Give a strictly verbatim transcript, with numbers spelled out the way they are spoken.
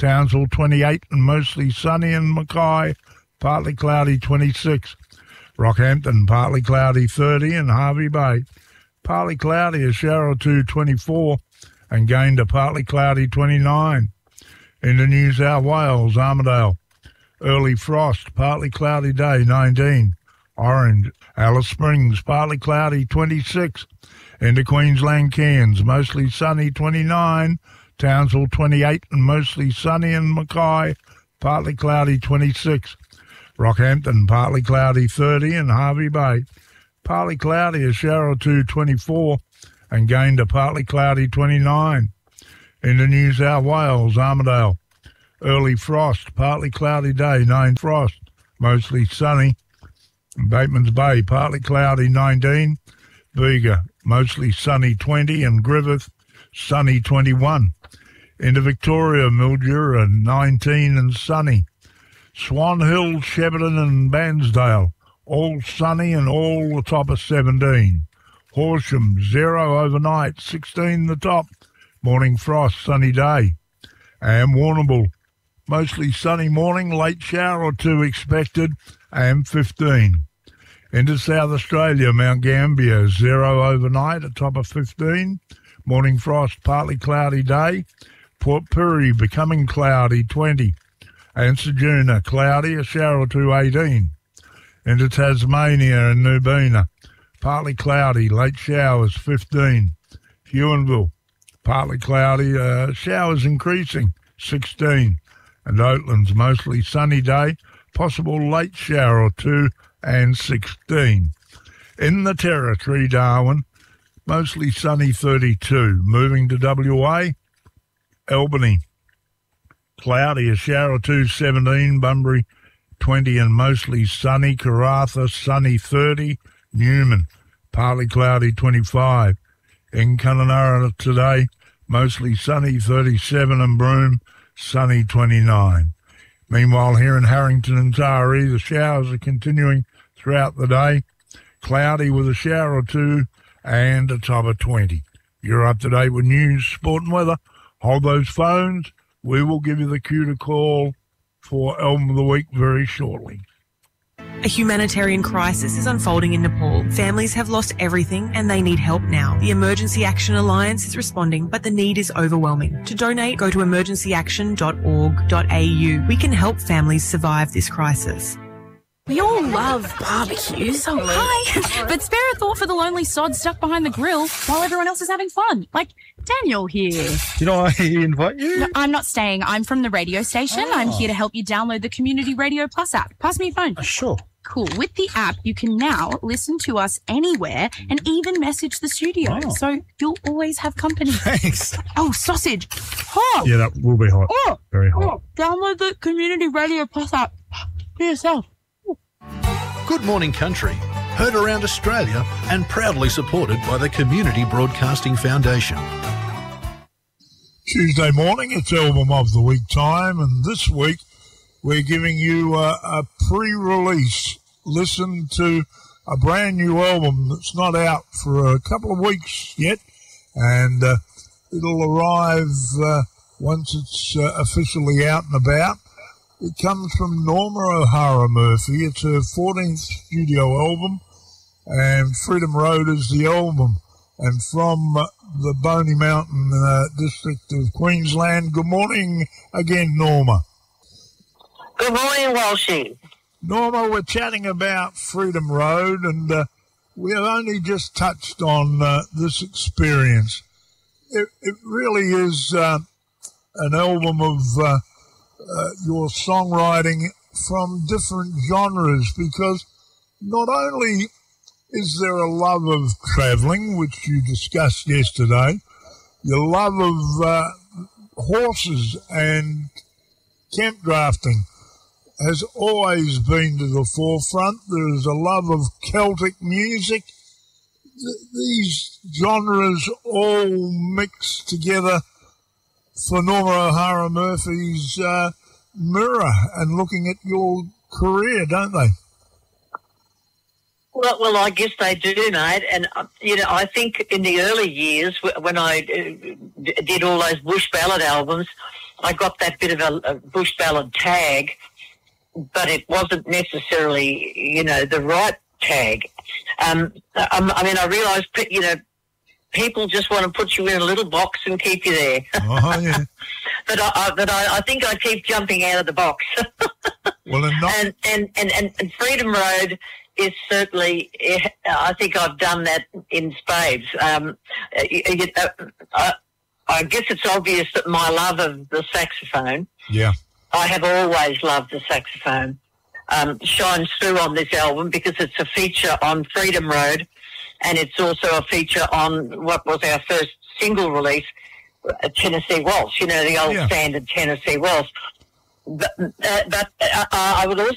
Townsville twenty-eight and mostly sunny, and Mackay partly cloudy twenty-six. Rockhampton partly cloudy thirty, and Harvey Bay partly cloudy, a shower or two twenty-four, and Gayndah partly cloudy twenty-nine. Into New South Wales, Armidale early frost, partly cloudy day nineteen. Orange, Alice Springs partly cloudy twenty-six. Into Queensland, Cairns mostly sunny twenty-nine. Townsville twenty-eight and mostly sunny, and Mackay partly cloudy twenty-six. Rockhampton partly cloudy thirty, and Harvey Bay partly cloudy, a shower or two twenty-four, and Gayndah partly cloudy twenty-nine. Into New South Wales, Armidale early frost, partly cloudy day nine. Frost mostly sunny. Bateman's Bay partly cloudy nineteen. Bega mostly sunny twenty, and Griffith sunny twenty-one. Into Victoria, Mildura nineteen and sunny. Swan Hill, Shepparton and Bairnsdale all sunny and all the top of seventeen. Horsham zero overnight, sixteen the top. Morning frost, sunny day. And Warrnambool mostly sunny morning, late shower or two expected, and fifteen. Into South Australia, Mount Gambier zero overnight, a top of fifteen. Morning frost, partly cloudy day. Port Pirie becoming cloudy, twenty. And Ceduna cloudy, a shower or two, eighteen. Into Tasmania and Nubina, partly cloudy, late showers, fifteen. Huonville, partly cloudy, uh, showers increasing, sixteen. And Oatlands, mostly sunny day, possible late shower or two, and sixteen. In the Territory, Darwin, mostly sunny, thirty-two. Moving to W A, Albany, cloudy, a shower or two, seventeen. Bunbury, twenty and mostly sunny. Karratha, sunny, thirty. Newman, partly cloudy, twenty-five. In Kununurra today, mostly sunny, thirty-seven. And Broome, sunny, twenty-nine. Meanwhile, here in Harrington and Taree, the showers are continuing throughout the day. Cloudy with a shower or two and a top of twenty. You're up to date with news, sport and weather. Hold those phones. We will give you the cue to call for Album of the Week very shortly. A humanitarian crisis is unfolding in Nepal. Families have lost everything and they need help now. The Emergency Action Alliance is responding, but the need is overwhelming. To donate, go to emergency action dot org dot a u. We can help families survive this crisis. We all love barbecues. Oh, hi. But spare a thought for the lonely sod stuck behind the grill while everyone else is having fun. Like Daniel here. Did I invite you? No, I'm not staying. I'm from the radio station. Oh. I'm here to help you download the Community Radio Plus app. Pass me your phone. Uh, sure. Cool. With the app, you can now listen to us anywhere and even message the studio. Oh. So you'll always have company. Thanks. Oh, sausage. Hot. Yeah, that will be hot. Oh. Very hot. Oh. Download the Community Radio Plus app for yourself. Good Morning Country, heard around Australia and proudly supported by the Community Broadcasting Foundation. Tuesday morning, it's Album of the Week time, and this week we're giving you a, a pre-release listen to a brand new album that's not out for a couple of weeks yet, and uh, it'll arrive uh, once it's uh, officially out and about. It comes from Norma O'Hara Murphy. It's her fourteenth studio album, and Freedom Road is the album. And from uh, the Boney Mountain uh, district of Queensland, good morning again, Norma. Good morning, Walshy. Norma, we're chatting about Freedom Road, and uh, we have only just touched on uh, this experience. It, it really is uh, an album of... Uh, Uh, your songwriting from different genres, because not only is there a love of travelling, which you discussed yesterday, your love of uh, horses and camp drafting has always been to the forefront. There's a love of Celtic music. Th- these genres all mix together for Norma O'Hara Murphy's uh, mirror and looking at your career, don't they? Well, well, I guess they do, mate. And, uh, you know, I think in the early years w- when I uh, d- did all those bush ballad albums, I got that bit of a, a bush ballad tag, but it wasn't necessarily, you know, the right tag. Um, I, I mean, I realised, you know, people just want to put you in a little box and keep you there. Oh, yeah. But I, I, but I, I think I keep jumping out of the box. Well, and not... and, and, and, and, and Freedom Road is certainly, I think I've done that in spades. Um, you, you, uh, I, I guess it's obvious that my love of the saxophone, Yeah. I have always loved the saxophone, um, shines through on this album because it's a feature on Freedom Road, and it's also a feature on what was our first single release, uh, Tennessee Waltz, you know, the old Yeah. standard Tennessee Waltz. But, uh, but uh, I would also